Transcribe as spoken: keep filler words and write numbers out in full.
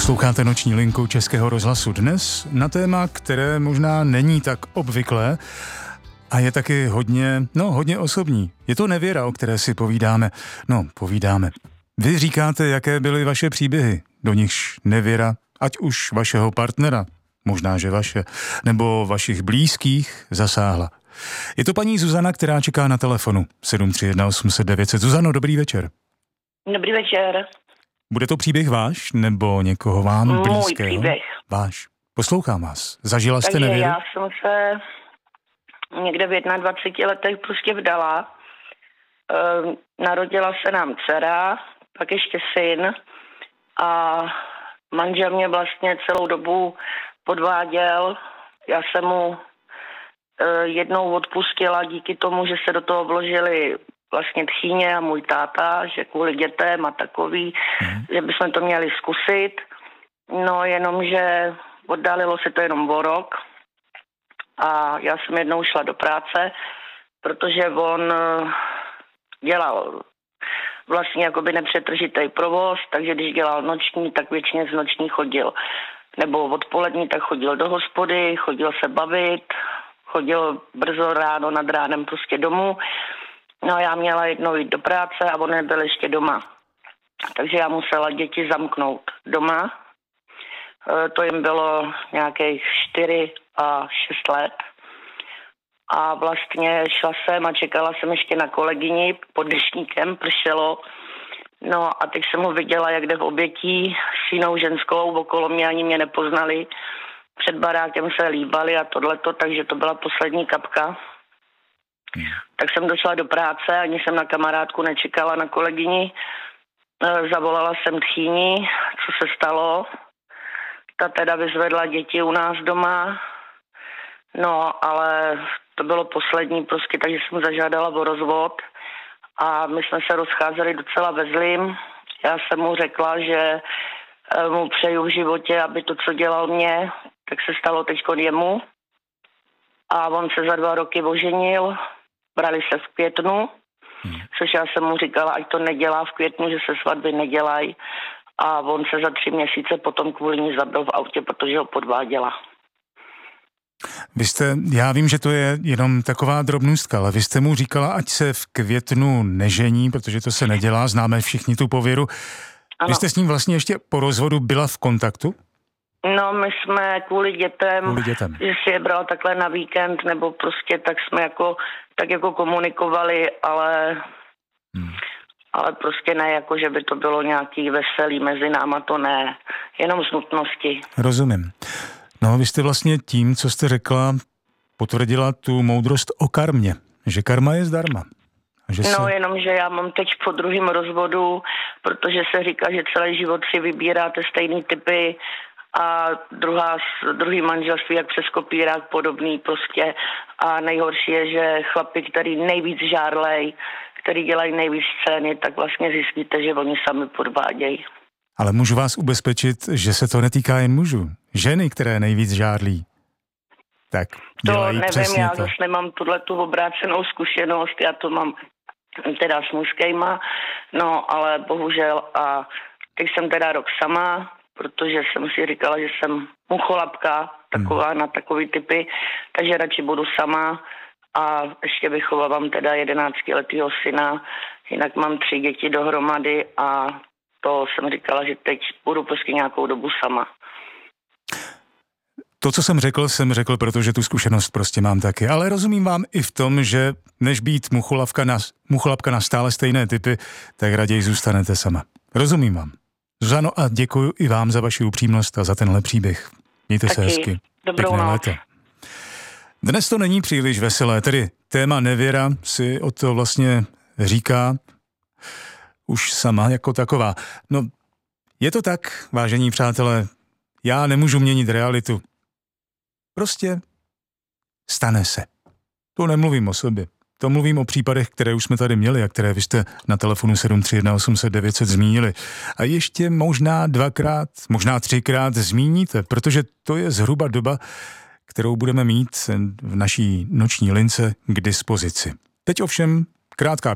Posloucháte Noční linku Českého rozhlasu dnes na téma, které možná není tak obvyklé a je taky hodně, no hodně osobní. Je to nevěra, o které si povídáme. No, povídáme. Vy říkáte, jaké byly vaše příběhy, do nichž nevěra, ať už vašeho partnera, možná že vaše, nebo vašich blízkých zasáhla. Je to paní Zuzana, která čeká na telefonu sedm tři jedna osm set devět set. Zuzano, dobrý večer. Dobrý večer. Bude to příběh váš, nebo někoho vám Můj blízkého? Můj příběh. Váš. Poslouchám vás. Zažila jste Takže nevěru? já jsem se někde v jednadvaceti letech prostě vdala. E, narodila se nám dcera, pak ještě syn a manžel mě vlastně celou dobu podváděl. Já jsem mu e, jednou odpustila díky tomu, že se do toho vložili vlastně tchýně a můj táta, že kvůli dětem a takový, mm. že bychom to měli zkusit. No jenomže oddálilo se to jenom o rok a já jsem jednou šla do práce, protože on dělal vlastně jakoby nepřetržitý provoz, takže když dělal noční, tak většině z noční chodil. Nebo odpolední, tak chodil do hospody, chodil se bavit, chodil brzo ráno nad ránem prostě domů. No já měla jednou jít do práce a on nebyl ještě doma. Takže já musela děti zamknout doma. E, to jim bylo nějakých čtyři a šest let. A vlastně šla jsem a čekala jsem ještě na kolegyni pod deštníkem, pršelo. No a teď jsem ho viděla, jak jde v obětí s jinou ženskou, okolo mě ani mě nepoznali. Před barákem se líbali a tohleto, takže to byla poslední kapka. Hmm. Tak jsem došla do práce, ani jsem na kamarádku nečekala, na kolegyni. E, zavolala jsem tchýni, co se stalo. Ta teda vyzvedla děti u nás doma. No, ale to bylo poslední prostě, takže jsem zažádala o rozvod. A my jsme se rozcházeli docela ve zlým. Já jsem mu řekla, že mu přeju v životě, aby to, co dělal mě, tak se stalo teďko jemu. A on se za dva roky oženil. Brali se v květnu, hmm. což já jsem mu říkala, ať to nedělá v květnu, že se svatby nedělají. A on se za tři měsíce potom kvůli ní zabil v autě, protože ho podváděla. Vy jste, já vím, že to je jenom taková drobnůstka, ale vy jste mu říkala, ať se v květnu nežení, protože to se nedělá, známe všichni tu pověru. Ano. Vy jste s ním vlastně ještě po rozvodu byla v kontaktu? No, my jsme kvůli dětem, kvůli dětem, že si je bral takhle na víkend, nebo prostě tak jsme jako, tak jako komunikovali, ale, hmm. ale prostě ne, jako že by to bylo nějaký veselý mezi náma, to ne, jenom z nutnosti. Rozumím. No, vy jste vlastně tím, co jste řekla, potvrdila tu moudrost o karmě, že karma je zdarma. Že no, se... jenom, že já mám teď po druhém rozvodu, protože se říká, že celý život si vybíráte stejný typy, a druhá, druhý manželství jak přes kopírák podobný prostě a nejhorší je, že chlapi, který nejvíc žárlej, který dělají nejvíc scény, tak vlastně zjistíte, že oni sami podvádějí. Ale můžu vás ubezpečit, že se to netýká jen mužů. Ženy, které nejvíc žárlí, tak dělají to nevím, přesně já to. zase nemám tuhletu obrácenou zkušenost, já to mám teda s mužskýma, no ale bohužel a teď jsem teda rok sama, protože jsem si říkala, že jsem mucholapka, taková hmm. na takový typy, takže radši budu sama a ještě vychovávám teda jedenáctiletýho syna, jinak mám tři děti dohromady a to jsem říkala, že teď budu prostě nějakou dobu sama. To, co jsem řekl, jsem řekl, protože tu zkušenost prostě mám taky, ale rozumím vám i v tom, že než být mucholapka na, mucholapka na stále stejné typy, tak raději zůstanete sama. Rozumím vám. Zuzano, a děkuji i vám za vaši upřímnost a za tenhle příběh. Mějte taky. se hezky. Dobrou Pěkné noc. léto. Dnes to není příliš veselé, tedy téma nevěra si o to vlastně říká už sama jako taková. No, je to tak, vážení přátelé, já nemůžu měnit realitu. Prostě stane se. To nemluvím o sobě. To mluvím o případech, které už jsme tady měli a které vy jste na telefonu sedm tři jedna osm set devět set zmínili. A ještě možná dvakrát, možná třikrát zmíníte, protože to je zhruba doba, kterou budeme mít v naší noční lince k dispozici. Teď ovšem krátká